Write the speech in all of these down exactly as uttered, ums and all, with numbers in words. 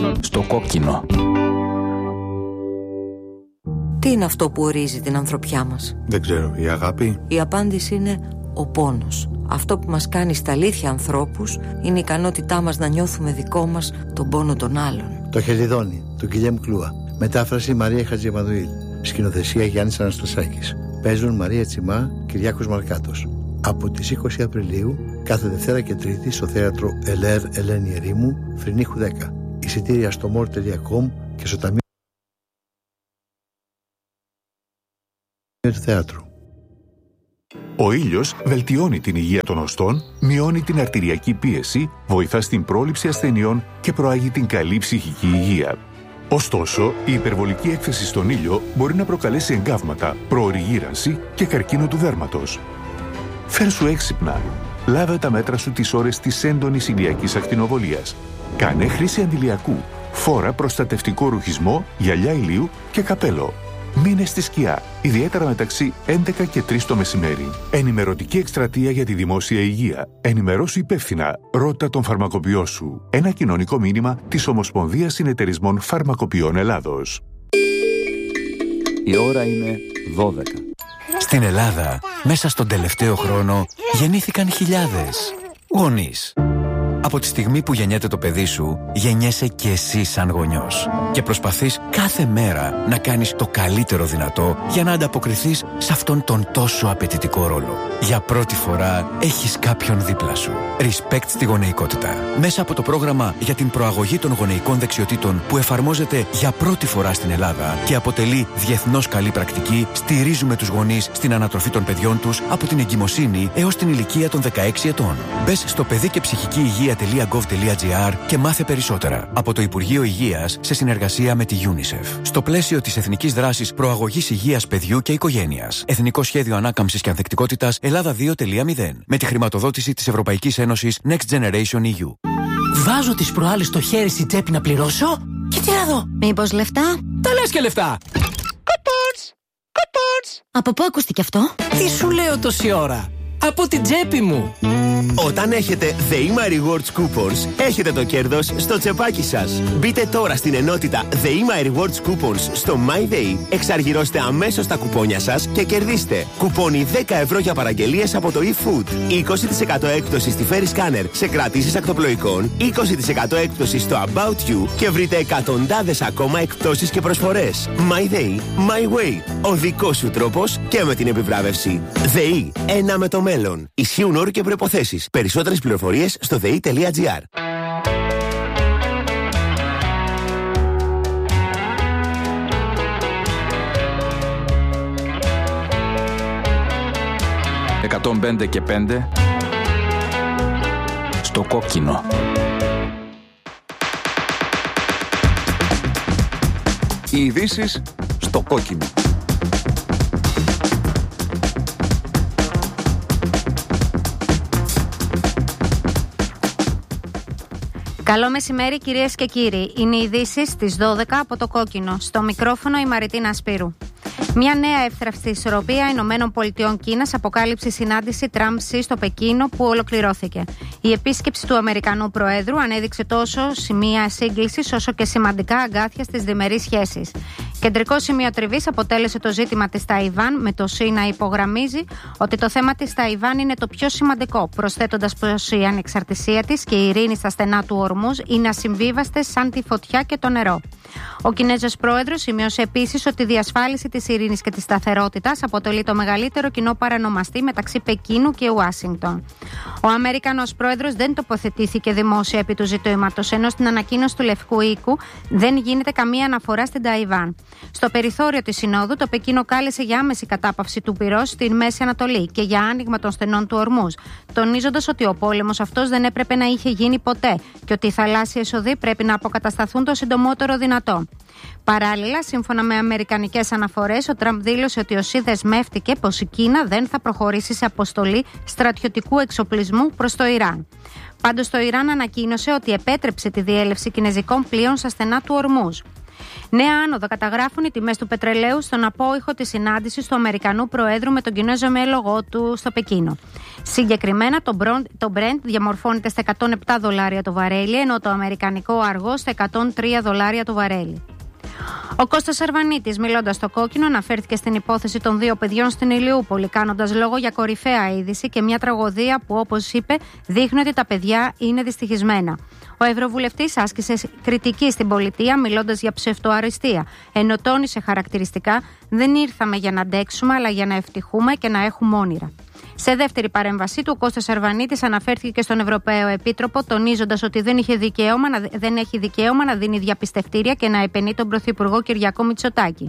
Στο κόκκινο. Τι είναι αυτό που ορίζει την ανθρωπιά μας? Δεν ξέρω, η αγάπη. Η απάντηση είναι ο πόνος. Αυτό που μας κάνει στα αλήθεια ανθρώπους είναι η ικανότητά μας να νιώθουμε δικό μας τον πόνο των άλλων. Το Χελιδόνι, του Γκυλιέμ Κλούα. Μετάφραση Μαρία Χατζημανουήλ. Σκηνοθεσία Γιάννης Αναστασάκης. Παίζουν Μαρία Τσιμά, Κυριάκος Μαρκάτος. Από τις είκοσι Απριλίου, κάθε Δευτέρα και Τρίτη στο θέατρο Ελέρ Ελένη Ερήμου, Φρυνίχου δέκα. Εισιτήρια στο μορ τελεία κομ και στο ταμείο του θεάτρου. Ο ήλιος βελτιώνει την υγεία των οστών, μειώνει την αρτηριακή πίεση, βοηθά στην πρόληψη ασθενειών και προάγει την καλή ψυχική υγεία. Ωστόσο, η υπερβολική έκθεση στον ήλιο μπορεί να προκαλέσει εγκάβματα, προωρή γύρανση και καρκίνο του δέρματος. Φέρσου έξυπνα. Λάβε τα μέτρα σου τις ώρες της έντονης ηλιακής ακτινοβολίας. Κάνε χρήση αντιλιακού. Φόρα προστατευτικό ρουχισμό, γυαλιά ηλίου και καπέλο. Μείνε στη σκιά, ιδιαίτερα μεταξύ έντεκα και τρεις το μεσημέρι. Ενημερωτική εκστρατεία για τη δημόσια υγεία. Ενημερώσου υπεύθυνα. Ρώτα τον φαρμακοποιό σου. Ένα κοινωνικό μήνυμα της Ομοσπονδίας Συνεταιρισμών Φαρμακοποιών Ελλάδος. Η ώρα είναι δώδεκα. Στην Ελλάδα, μέσα στον τελευταίο χρόνο, γεννήθηκαν χιλιάδες γονείς. Από τη στιγμή που γεννιέται το παιδί σου, γεννιέσαι και εσύ σαν γονιός. Και προσπαθείς κάθε μέρα να κάνεις το καλύτερο δυνατό για να ανταποκριθείς σε αυτόν τον τόσο απαιτητικό ρόλο. Για πρώτη φορά έχεις κάποιον δίπλα σου. Respect στη γονεϊκότητα. Μέσα από το πρόγραμμα για την προαγωγή των γονεϊκών δεξιοτήτων που εφαρμόζεται για πρώτη φορά στην Ελλάδα και αποτελεί διεθνώς καλή πρακτική, στηρίζουμε τους γονείς στην ανατροφή των παιδιών τους από την εγκυμοσύνη έως την ηλικία των δεκαέξι ετών. Μπες στο παιδί και ψυχική υγεία τελεία γκοβ τελεία τζι άρ και μάθε περισσότερα από το Υπουργείο Υγείας σε συνεργασία με τη UNICEF. Στο πλαίσιο της Εθνικής Δράσης Προαγωγής Υγείας Παιδιού και Οικογένειας. Εθνικό Σχέδιο Ανάκαμψης και Ανθεκτικότητας Ελλάδα δύο τελεία μηδέν. Με τη χρηματοδότηση της Ευρωπαϊκής Ένωσης Next Generation ι γιου. Βάζω τις προάλλες στο χέρι στη τσέπη να πληρώσω και τι να δω. Μήπως λεφτά? Τα λες και λεφτά. Κουπόνς! Κουπόνς! Από πού ακούστηκε αυτό? Τι σου λέω τόση ώρα? Από την τσέπη μου. Όταν έχετε The Ima Rewards Coupons, έχετε το κέρδος στο τσεπάκι σας. Μπείτε τώρα στην ενότητα The Ima Rewards Coupons στο MyDay, εξαργυρώστε αμέσως τα κουπόνια σας και κερδίστε κουπόνι δέκα ευρώ για παραγγελίες από το eFood, είκοσι τοις εκατό έκπτωση στη Ferry Scanner σε κρατήσεις ακτοπλοϊκών, είκοσι τοις εκατό έκπτωση στο About You και βρείτε εκατοντάδες ακόμα εκπτώσεις και προσφορές. MyDay, My Way, ο δικός σου τρόπος και με την επιβράβευση. ΔΕΗ, ένα με το μέλλον. Ισχύουν όροι και προϋποθέσεις. Περισσότερες πληροφορίες στο δε ι τελεία τζι άρ. εκατόν πέντε και πέντε στο κόκκινο. Οι ειδήσεις στο κόκκινο. Καλό μεσημέρι κυρίες και κύριοι. Είναι οι ειδήσεις στις δώδεκα από το κόκκινο. Στο μικρόφωνο η Μαριτίνα Σπύρου. Μια νέα εύθραυστη ισορροπία Ηνωμένων Πολιτειών Κίνας αποκάλυψε η συνάντηση Τραμπ-Σι στο Πεκίνο που ολοκληρώθηκε. Η επίσκεψη του Αμερικανού Προέδρου ανέδειξε τόσο σημεία σύγκλησης όσο και σημαντικά αγκάθια στις διμερείς σχέσεις. Κεντρικό σημείο τριβής αποτέλεσε το ζήτημα της Ταϊβάν, με το ΣΥ να υπογραμμίζει ότι το θέμα της Ταϊβάν είναι το πιο σημαντικό, προσθέτοντας πως η ανεξαρτησία της και η ειρήνη στα στενά του Ορμούζ είναι ασυμβίβαστες σαν τη φωτιά και το νερό. Ο Κινέζος Πρόεδρος σημείωσε επίσης ότι η διασφάλιση της ειρήνης και της σταθερότητας αποτελεί το μεγαλύτερο κοινό παρανομαστή μεταξύ Πεκίνου και Ουάσιγκτον. Ο Αμερικανός Πρόεδρος δεν τοποθετήθηκε δημόσια επί του ζητήματος, ενώ στην ανακοίνωση του Λευκού Οίκου δεν γίνεται καμία αναφορά στην Ταϊβάν. Στο περιθώριο της Συνόδου, το Πεκίνο κάλεσε για άμεση κατάπαυση του πυρός στην Μέση Ανατολή και για άνοιγμα των στενών του Ορμούζ, τονίζοντας ότι ο πόλεμος αυτός δεν έπρεπε να είχε γίνει ποτέ και ότι οι θαλάσσιες οδοί πρέπει να αποκατασταθούν το συντομότερο δυνατό. Παράλληλα, σύμφωνα με αμερικανικές αναφορές, ο Τραμπ δήλωσε ότι ο ΣΥ δεσμεύτηκε πως η Κίνα δεν θα προχωρήσει σε αποστολή στρατιωτικού εξοπλισμού προς το Ιράν. Πάντως, το Ιράν ανακοίνωσε ότι επέτρεψε τη διέλευση κινεζικών πλοίων στα στενά του Ορμούζ. Νέα άνοδο καταγράφουν οι τιμές του πετρελαίου στον απόϊχο της συνάντησης του Αμερικανού Προέδρου με τον Κινέζο ομόλογό του στο Πεκίνο. Συγκεκριμένα, το Brent διαμορφώνεται στα εκατόν επτά δολάρια το βαρέλι, ενώ το αμερικανικό αργό στα εκατόν τρία δολάρια το βαρέλι. Ο Κώστας Αρβανίτης, μιλώντας στο Κόκκινο, αναφέρθηκε στην υπόθεση των δύο παιδιών στην Ηλιούπολη, κάνοντας λόγο για κορυφαία είδηση και μια τραγωδία που, όπως είπε, δείχνει ότι τα παιδιά είναι δυστυχισμένα. Ο Ευρωβουλευτής άσκησε κριτική στην πολιτεία, μιλώντας για ψευτοαριστεία, ενώ τόνισε χαρακτηριστικά: δεν ήρθαμε για να αντέξουμε, αλλά για να ευτυχούμε και να έχουμε όνειρα. Σε δεύτερη παρέμβασή του, ο Κώστας Αρβανίτης αναφέρθηκε και στον Ευρωπαίο Επίτροπο, τονίζοντας ότι δεν, είχε δικαίωμα να, δεν έχει δικαίωμα να δίνει διαπιστευτήρια και να επενεί τον Πρωθυπουργό Κυριάκο Μητσοτάκη.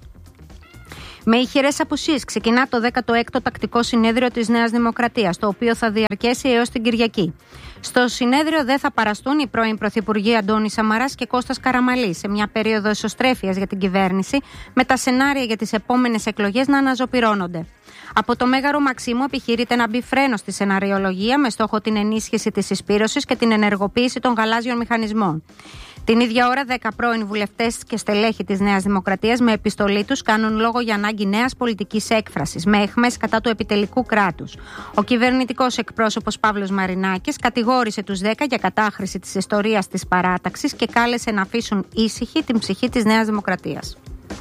Με ηχηρές απουσίες ξεκινά το δέκατο έκτο τακτικό συνέδριο της Νέας Δημοκρατίας, το οποίο θα διαρκέσει έως την Κυριακή. Στο συνέδριο δεν θα παραστούν οι πρώην Πρωθυπουργοί Αντώνης Σαμαράς και Κώστας Καραμαλής, σε μια περίοδο εσωστρέφειας για την κυβέρνηση, με τα σενάρια για τις επόμενες εκλογές να αναζωπυρώνονται. Από το Μέγαρο Μαξίμου επιχειρείται να μπει φρένο στη σεναριολογία με στόχο την ενίσχυση της συσπήρωσης και την ενεργοποίηση των γαλάζιων μηχανισμών. Την ίδια ώρα, δέκα πρώην βουλευτές και στελέχη της Νέας Δημοκρατίας με επιστολή τους κάνουν λόγο για ανάγκη νέας πολιτικής έκφρασης, με αιχμές κατά του επιτελικού κράτους. Ο κυβερνητικός εκπρόσωπος Παύλος Μαρινάκης κατηγόρησε τους δέκα για κατάχρηση της ιστορίας της παράταξης και κάλεσε να αφήσουν ήσυχη την ψυχή της Νέας Δημοκρατίας.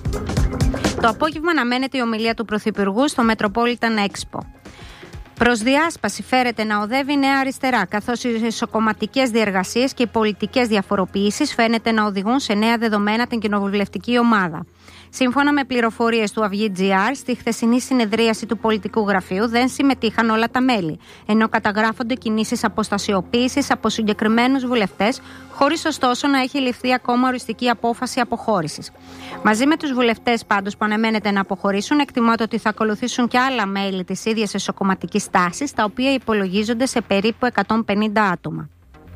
Το απόγευμα αναμένεται η ομιλία του Πρωθυπουργού στο Metropolitan Expo. Προς διάσπαση φέρεται να οδεύει η Νέα Αριστερά, καθώς οι εσωκομματικές διεργασίες και οι πολιτικές διαφοροποιήσεις φαίνεται να οδηγούν σε νέα δεδομένα την κοινοβουλευτική ομάδα. Σύμφωνα με πληροφορίες του Αυγή.gr, στη χθεσινή συνεδρίαση του πολιτικού γραφείου δεν συμμετείχαν όλα τα μέλη, ενώ καταγράφονται κινήσεις αποστασιοποίησης από συγκεκριμένους βουλευτές, χωρίς ωστόσο να έχει ληφθεί ακόμα οριστική απόφαση αποχώρησης. Μαζί με τους βουλευτές πάντως που αναμένεται να αποχωρήσουν, εκτιμάται ότι θα ακολουθήσουν και άλλα μέλη της ίδιας εσωκομματικής τάσης, τα οποία υπολογίζονται σε περίπου εκατόν πενήντα άτομα.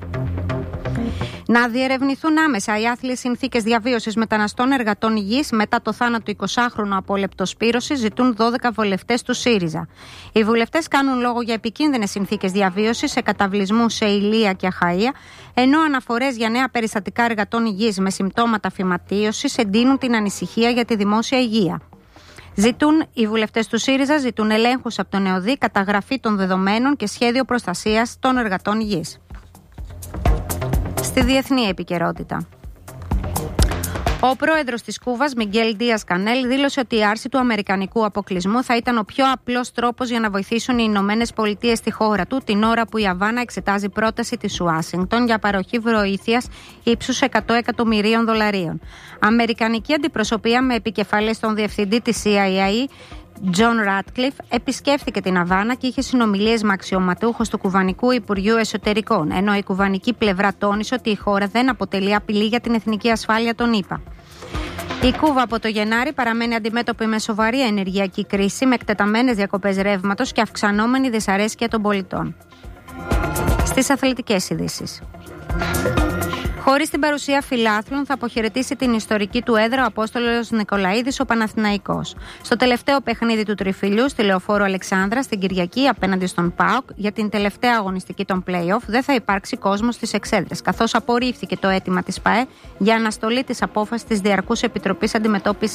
Να διερευνηθούν άμεσα οι άθλιες συνθήκες διαβίωσης μεταναστών εργατών υγιής μετά το θάνατο εικοσάχρονου από λεπτοσπύρωση, ζητούν δώδεκα βουλευτές του ΣΥΡΙΖΑ. Οι βουλευτές κάνουν λόγο για επικίνδυνες συνθήκες διαβίωσης σε καταβλισμούς σε Ηλία και Αχαΐα, ενώ αναφορές για νέα περιστατικά εργατών υγιής με συμπτώματα φυματίωσης εντείνουν την ανησυχία για τη δημόσια υγεία. Ζητούν, οι βουλευτές του ΣΥΡΙΖΑ ζητούν ελέγχους από τον ΕΟΔΗ, καταγραφή των δεδομένων και σχέδιο προστασίας των εργατών υγιής. Στη διεθνή επικαιρότητα. Ο πρόεδρος της Κούβας, Μιγγέλ Ντίας Κανέλ, δήλωσε ότι η άρση του αμερικανικού αποκλεισμού θα ήταν ο πιο απλός τρόπος για να βοηθήσουν οι Ηνωμένες Πολιτείες στη χώρα του, την ώρα που η Αβάνα εξετάζει πρόταση της Ουάσιγκτον για παροχή βοήθειας ύψους εκατό εκατομμυρίων δολαρίων. Αμερικανική αντιπροσωπεία με επικεφαλής τον διευθυντή της σι άι έι, Τζον Ράτκλιφ, επισκέφθηκε την Αβάνα και είχε συνομιλίες με αξιωματούχους του Κουβανικού Υπουργείου Εσωτερικών, ενώ η κουβανική πλευρά τόνισε ότι η χώρα δεν αποτελεί απειλή για την εθνική ασφάλεια των ΗΠΑ. Η Κούβα από το Γενάρη παραμένει αντιμέτωπη με σοβαρή ενεργειακή κρίση, με εκτεταμένες διακοπές ρεύματος και αυξανόμενη δυσαρέσκεια των πολιτών. Στις αθλητικές ειδήσεις. Χωρίς την παρουσία φιλάθλων, θα αποχαιρετήσει την ιστορική του έδρα ο Απόστολος Νικολαίδης, ο Παναθηναϊκός. Στο τελευταίο παιχνίδι του τριφυλιού, στη Λεωφόρο Αλεξάνδρα, στην Κυριακή, απέναντι στον ΠΑΟΚ, για την τελευταία αγωνιστική των play-off, δεν θα υπάρξει κόσμος στις εξέδρες, καθώς απορρίφθηκε το αίτημα της ΠΑΕ για αναστολή της απόφασης της Διαρκούς Επιτροπής Αντιμετώπισης